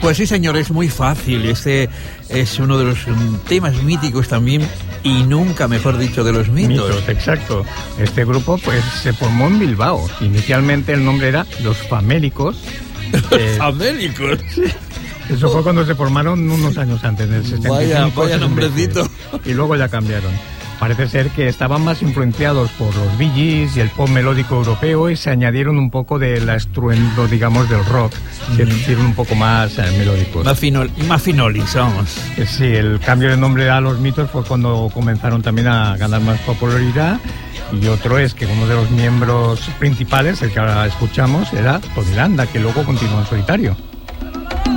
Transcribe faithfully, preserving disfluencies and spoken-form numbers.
Pues sí, señor, es muy fácil. Este es uno de los um, temas míticos también, y nunca mejor dicho, de los mitos. Mitos, exacto. Este grupo pues se formó en Bilbao. Inicialmente el nombre era Los Famélicos. Eh, ¿Famélicos? Sí. Eso fue cuando se formaron unos años antes, en el setenta y cinco. Vaya, vaya nombrecito. Y luego ya cambiaron. Parece ser que estaban más influenciados por los Bee Gees y el pop melódico europeo, y se añadieron un poco del estruendo, digamos, del rock. Mm. Se hicieron un poco más eh, melódicos. Más, finol, más finolis, vamos. Sí, el cambio de nombre a Los Mitos fue cuando comenzaron también a ganar más popularidad. Y otro es que uno de los miembros principales, el que ahora escuchamos, era Tony Landa, que luego continuó en solitario.